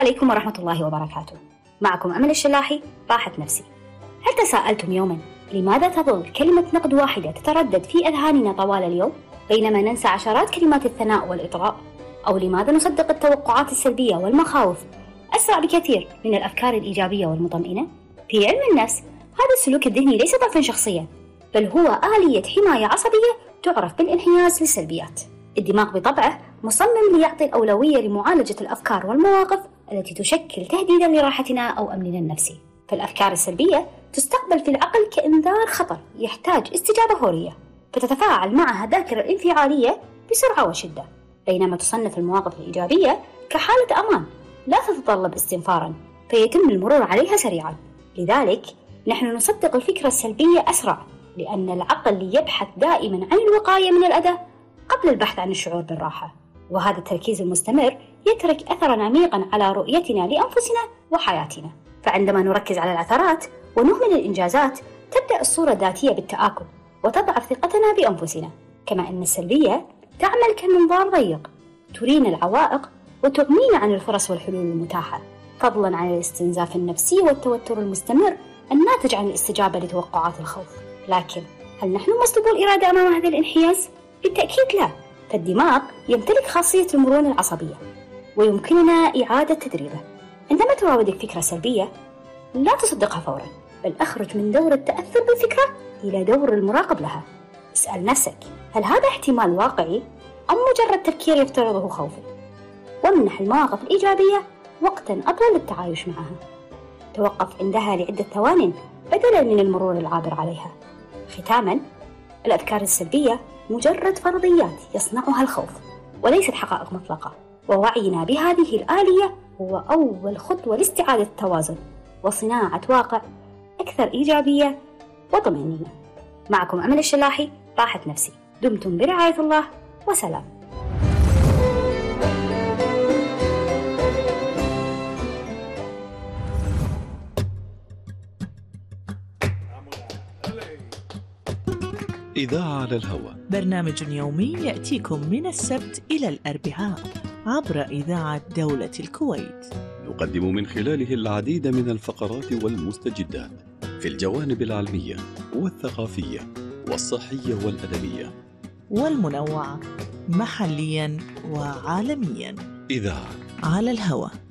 عليكم ورحمة الله وبركاته. معكم أمل الشلاحي، راحة نفسي. هل تساءلتم يوما لماذا تظل كلمة نقد واحدة تتردد في أذهاننا طوال اليوم بينما ننسى عشرات كلمات الثناء والإطراء؟ أو لماذا نصدق التوقعات السلبية والمخاوف أسرع بكثير من الأفكار الإيجابية والمطمئنة؟ في علم النفس هذا السلوك الذهني ليس ضعفا شخصيا، بل هو آلية حماية عصبية تعرف بالانحياز للسلبيات. الدماغ بطبعه مصمم ليعطي الأولوية لمعالجة الأفكار والمواقف التي تشكل تهديدا لراحتنا أو أمننا النفسي. فالأفكار السلبية تستقبل في العقل كإنذار خطر يحتاج استجابة فورية، فتتفاعل معها الذاكرة الانفعالية بسرعة وشدة، بينما تصنف المواقف الإيجابية كحالة أمان لا تتطلب استنفارا، فيتم المرور عليها سريعا. لذلك نحن نصدق الفكرة السلبية أسرع، لأن العقل يبحث دائما عن الوقاية من الأذى قبل البحث عن الشعور بالراحة. وهذا التركيز المستمر يترك أثرا عميقا على رؤيتنا لأنفسنا وحياتنا. فعندما نركز على العثرات ونهمل الإنجازات تبدأ الصورة الذاتية بالتآكل وتضعف ثقتنا بأنفسنا. كما أن السلبية تعمل كمنظار ضيق ترينا العوائق وتغنينا عن الفرص والحلول المتاحة، فضلا عن الاستنزاف النفسي والتوتر المستمر الناتج عن الاستجابة لتوقعات الخوف. لكن هل نحن مسلوب الإرادة أمام هذا الانحياز؟ بالتأكيد لا. فالدماغ يمتلك خاصية المرونة العصبية ويمكننا إعادة تدريبه. عندما تراودك فكرة سلبية لا تصدقها فورا، بل أخرج من دور التأثر بالفكرة إلى دور المراقب لها. اسأل نفسك، هل هذا احتمال واقعي أم مجرد تفكير يفترضه خوفي؟ وامنح المواقف الإيجابية وقتا أطول للتعايش معها. توقف عندها لعدة ثوان بدلا من المرور العابر عليها. ختاما، الأفكار السلبية مجرد فرضيات يصنعها الخوف وليست حقائق مطلقة، ووعينا بهذه الآلية هو أول خطوة لاستعادة التوازن وصناعة واقع أكثر إيجابية وطمأنينة. معكم أمل الشلاحي، راحة نفسي. دمتم برعاية الله وسلام. إذاعة على الهواء، برنامج يومي يأتيكم من السبت إلى الأربعاء عبر إذاعة دولة الكويت. نقدم من خلاله العديد من الفقرات والمستجدات في الجوانب العلمية والثقافية والصحية والأدبية والمنوعة محليا وعالميا. إذاعة على الهواء.